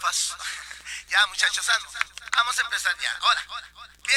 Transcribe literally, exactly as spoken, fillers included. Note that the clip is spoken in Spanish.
paso. Ya, muchachos, ando. Vamos a empezar ya. Ahora.